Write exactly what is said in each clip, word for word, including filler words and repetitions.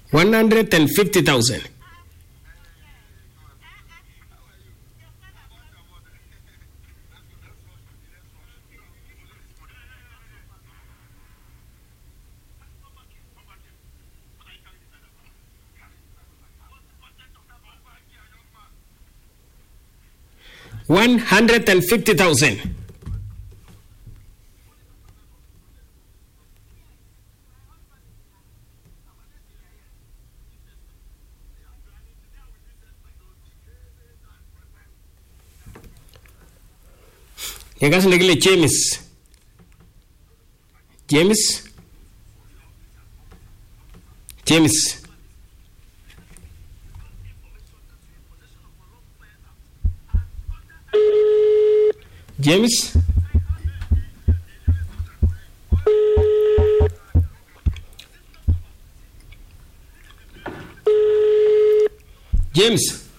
one hundred fifty thousand. One hundred and fifty thousand. Yagas negile James. James. James. James. James.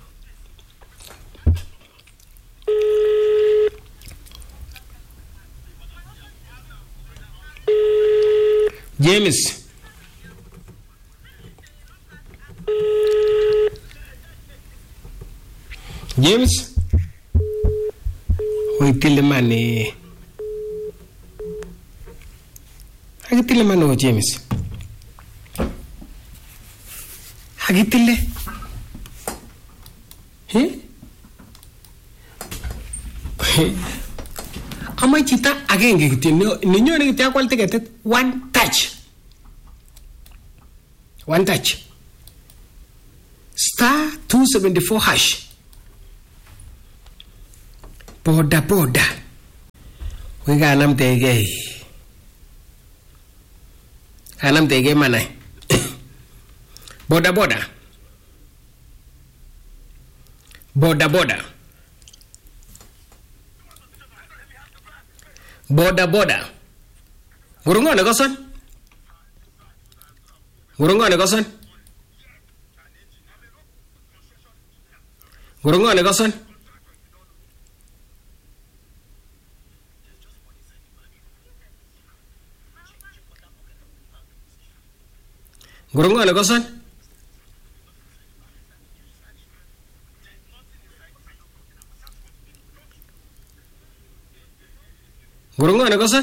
James. James. Hoy tilemane. Hagi tilemane o James. Hagi tile. He? Amai cita again gitu. Ninyo ni kita kual tiket one touch. One touch. Star two seventy four hash. Poda poda. We got anam tege. Anam tege mana? Boda boda. Boda boda. Boda boda. Gurungan ne kosan? Gurungan ne kosan? Gurungan ne kosan? Gurungan ne kosan? Gurungan ne kosan?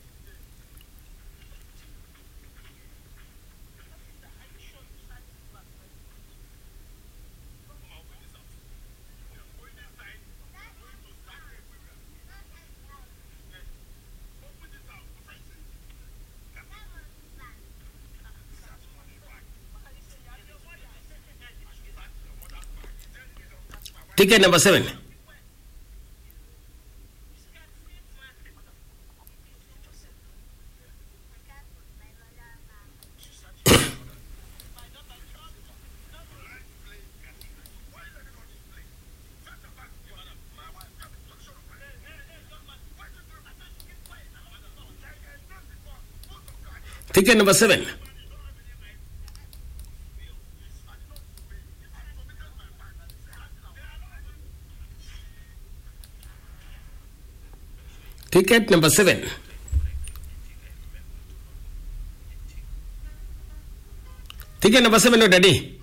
Ticket number seven. Ticket number seven. Ticket number seven. Ticket number seven, no daddy.